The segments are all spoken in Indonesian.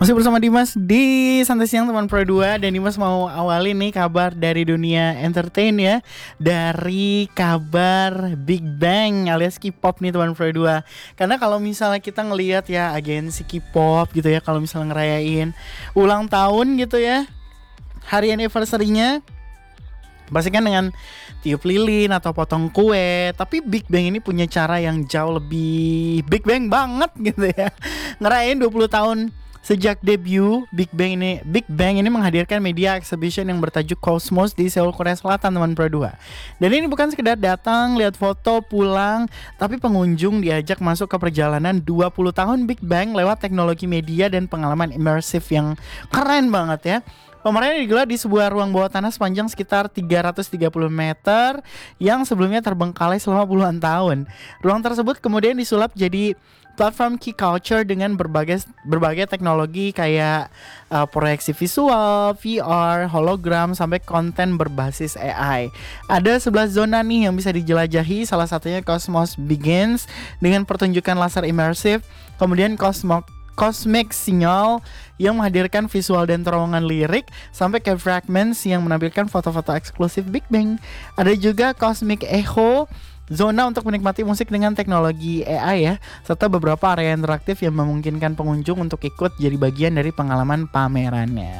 Masih bersama Dimas di Santai Siang Teman Pro 2. Dan Dimas mau awali nih kabar dari dunia entertain ya. Dari kabar Big Bang alias K-pop nih Teman Pro 2. Karena kalau misalnya kita ngelihat ya agensi K-pop gitu ya, kalau misalnya ngerayain ulang tahun gitu ya, hari anniversary-nya pastikan dengan tiup lilin atau potong kue. Tapi Big Bang ini punya cara yang jauh lebih Big Bang banget gitu ya. Ngerayain 20 tahun sejak debut. Big Bang ini menghadirkan media exhibition yang bertajuk Cosmos di Seoul, Korea Selatan, teman Pro 2. Dan ini bukan sekedar datang, lihat foto, pulang, tapi pengunjung diajak masuk ke perjalanan 20 tahun Big Bang lewat teknologi media dan pengalaman imersif yang keren banget ya. Pameran ini digelar di sebuah ruang bawah tanah sepanjang sekitar 330 meter yang sebelumnya terbengkalai selama puluhan tahun. Ruang tersebut kemudian disulap jadi platform Key Culture dengan berbagai teknologi kayak proyeksi visual, VR, hologram, sampai konten berbasis AI. Ada 11 zona nih yang bisa dijelajahi, salah satunya Cosmos Begins dengan pertunjukan laser imersif, kemudian Cosmic Signal yang menghadirkan visual dan terowongan lirik, sampai ke Fragments yang menampilkan foto-foto eksklusif Big Bang. Ada juga Cosmic Echo, zona untuk menikmati musik dengan teknologi AI ya, serta beberapa area interaktif yang memungkinkan pengunjung untuk ikut jadi bagian dari pengalaman pamerannya.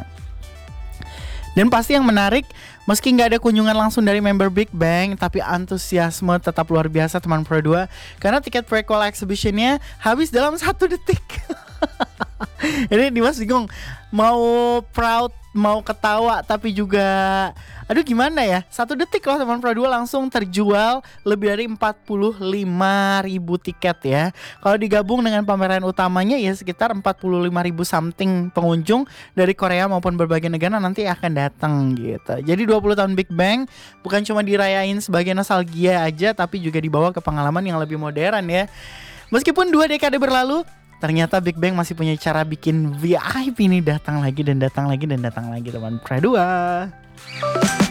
Dan pasti yang menarik, meski nggak ada kunjungan langsung dari member Big Bang, tapi antusiasme tetap luar biasa teman Pro 2, karena tiket prequel exhibitionnya habis dalam 1 detik. Ini Dimas bingung, mau proud, mau ketawa, tapi juga aduh gimana ya, 1 detik loh teman Pro 2 langsung terjual lebih dari 45.000 tiket ya. Kalau digabung dengan pameran utamanya ya sekitar 45.000 something pengunjung dari Korea maupun berbagai negara nanti akan datang gitu. Jadi 20 tahun Big Bang bukan cuma dirayain sebagai nostalgia aja, tapi juga dibawa ke pengalaman yang lebih modern ya. Meskipun 2 dekade berlalu, ternyata Big Bang masih punya cara bikin VIP ini datang lagi dan datang lagi dan datang lagi teman Pro 2.